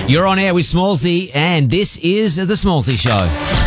You're on air with Smallsy, and this is The Smallsy Show.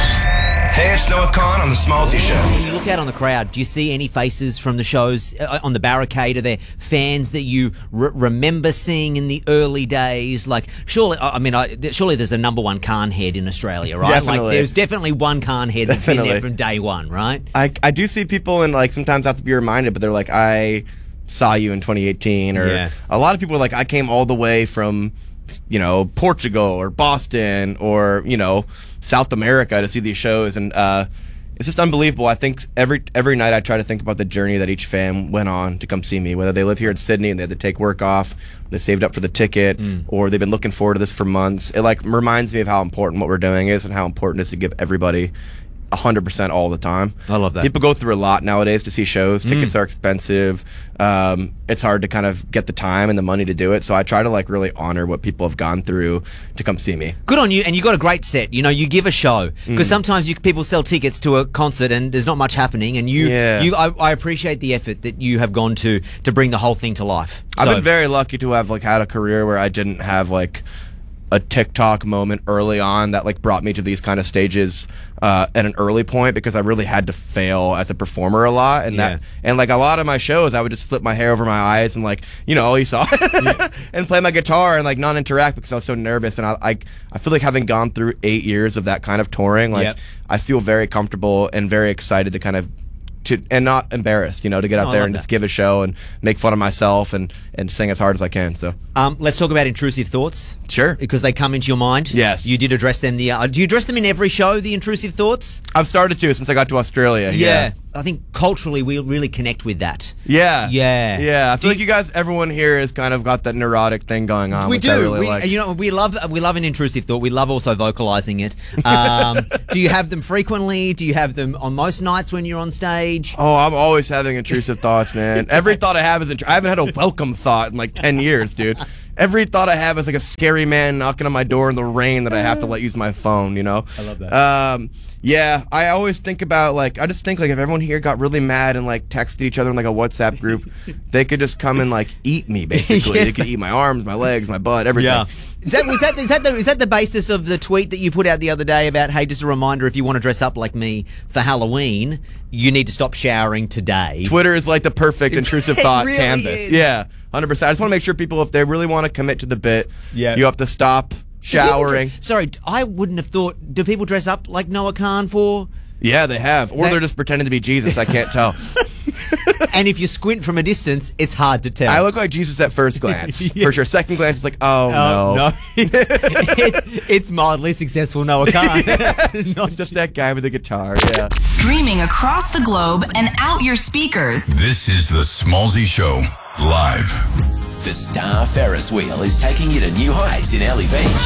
Hey, it's Noah Khan on The Smallsy Show. When you look out on the crowd, do you see any faces from the shows on the barricade? Are there fans that you remember seeing in the early days? Like, surely there's a number one Khan head in Australia, right? Definitely. Like, there's definitely one Khan head that's been there from day one, right? I do see people, and like sometimes I have to be reminded, but they're like, I saw you in 2018, or a lot of people are like, I came all the way from, Portugal or Boston or, South America to see these shows, and it's just unbelievable. I think every night I try to think about the journey that each fan went on to come see me, whether they live here in Sydney and they had to take work off, they saved up for the ticket, or they've been looking forward to this for months. It like reminds me of how important what we're doing is and how important it is to give everybody 100% all the time. I love that. People go through a lot nowadays to see shows. Tickets are expensive. It's hard to kind of get the time and the money to do it. So I try to like really honor what people have gone through to come see me. Good on you, and you got a great set. You give a show, because sometimes people sell tickets to a concert and there's not much happening. And I appreciate the effort that you have gone to bring the whole thing to life. I've been very lucky to have like had a career where I didn't have like a TikTok moment early on that like brought me to these kind of stages at an early point, because I really had to fail as a performer a lot, and and like a lot of my shows I would just flip my hair over my eyes and like you saw and play my guitar and like not interact because I was so nervous. And I feel like having gone through 8 years of that kind of touring, like I feel very comfortable and very excited to kind of and not embarrassed, to get out there and just give a show and make fun of myself and sing as hard as I can. So let's talk about intrusive thoughts. Sure. Because they come into your mind. Yes. You did address them. Do you address them in every show, the intrusive thoughts? I've started to since I got to Australia. Yeah. I think culturally we really connect with that. Yeah. Yeah. I feel like everyone here has kind of got that neurotic thing going on. We which do. I really like. We love an intrusive thought. We love also vocalizing it. Do you have them frequently? Do you have them on most nights when you're on stage? Oh, I'm always having intrusive thoughts, man. Every thought I have is I haven't had a welcome thought in like 10 years, dude. Every thought I have is like a scary man knocking on my door in the rain that I have to let use my phone, I love that. Yeah, I always think about I just think like if everyone here got really mad and like texted each other in like a WhatsApp group, they could just come and like eat me basically. Yes, they could eat my arms, my legs, my butt, everything. Yeah. Is that the basis of the tweet that you put out the other day about, hey, just a reminder, if you want to dress up like me for Halloween, you need to stop showering today? Twitter is like the perfect intrusive thought really canvas. is. Yeah, 100%. I just want to make sure people, if they really want to commit to the bit, you have to stop showering. Sorry, I wouldn't have thought. Do people dress up like Noah Khan for? Yeah, they have. Or they're just pretending to be Jesus. I can't tell. And if you squint from a distance, it's hard to tell. I look like Jesus at first glance. For sure. Second glance, it's like, no. It's mildly successful Noah Khan. Not just that guy with the guitar. Yeah. Streaming across the globe and out your speakers. This is The Smallsy Show, live. The Star Ferris wheel is taking you to new heights in Early Beach.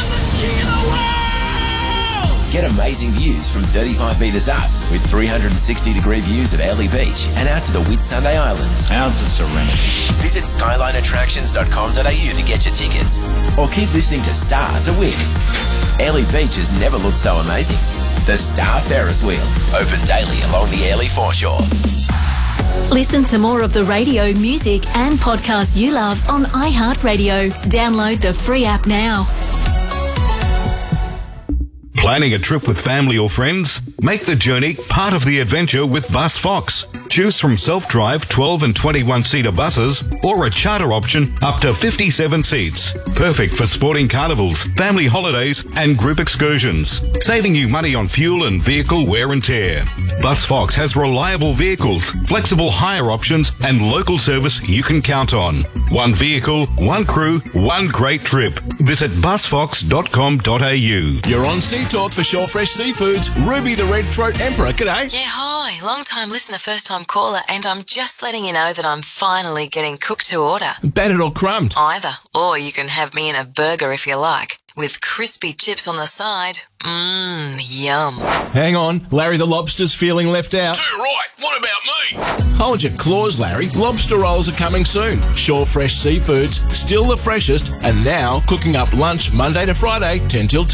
Get amazing views from 35 metres up with 360-degree views of Early Beach and out to the Whitsunday Islands. How's the serenity? Visit skylineattractions.com.au to get your tickets, or keep listening to Star to win. Early Beach has never looked so amazing. The Star Ferris wheel, open daily along the Airlie foreshore. Listen to more of the radio, music and podcasts you love on iHeartRadio. Download the free app now. Planning a trip with family or friends? Make the journey part of the adventure with Bus Fox. Choose from self-drive 12 and 21-seater buses or a charter option up to 57 seats. Perfect for sporting carnivals, family holidays and group excursions. Saving you money on fuel and vehicle wear and tear. Bus Fox has reliable vehicles, flexible hire options and local service you can count on. One vehicle, one crew, one great trip. Visit busfox.com.au. You're on Sea Talk for Shore Fresh Seafoods. Ruby the Red Throat Emperor, g'day. Yeah, hi. Long time listener, first time caller, and I'm just letting you know that I'm finally getting cooked to order. Battered or crumbed? Either. Or you can have me in a burger if you like, with crispy chips on the side. Yum. Hang on, Larry the Lobster's feeling left out. Too right. What about me? Hold your claws, Larry. Lobster rolls are coming soon. Shore Fresh Seafoods, still the freshest, and now cooking up lunch Monday to Friday, 10 till 2.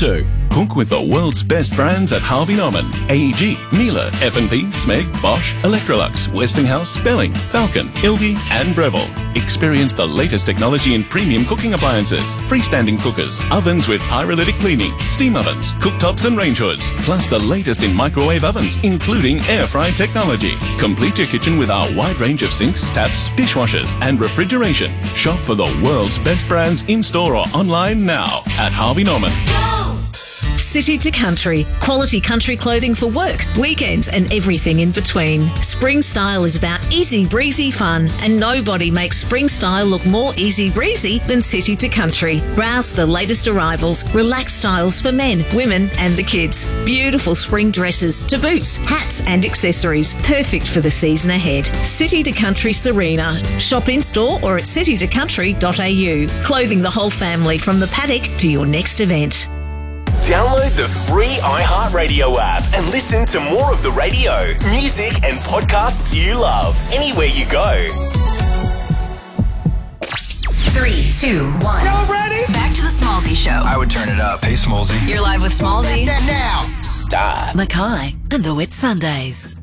Cook with the world's best brands at Harvey Norman, AEG, Miele, F&P, Smeg, Bosch, Electrolux, Westinghouse, Belling, Falcon, Ilge and Breville. Experience the latest technology in premium cooking appliances, freestanding cookers, ovens with pyrolytic cleaning, steam ovens, cooktops and range hoods, plus the latest in microwave ovens, including air fry technology. Complete your kitchen with our wide range of sinks, taps, dishwashers and refrigeration. Shop for the world's best brands in-store or online now at Harvey Norman. City to Country. Quality country clothing for work, weekends and everything in between. Spring Style is about easy breezy fun, and nobody makes Spring Style look more easy breezy than City to Country. Browse the latest arrivals, relaxed styles for men, women and the kids. Beautiful spring dresses to boots, hats and accessories. Perfect for the season ahead. City to Country Serena. Shop in store or at citytocountry.au. Clothing the whole family from the paddock to your next event. Download the free iHeartRadio app and listen to more of the radio, music and podcasts you love anywhere you go. 3, 2, 1. Y'all ready? Back to the Smallzy Show. I would turn it up. Hey, Smallzy. You're live with Smallzy. Now. Start. Mackay and the Wet Sundays.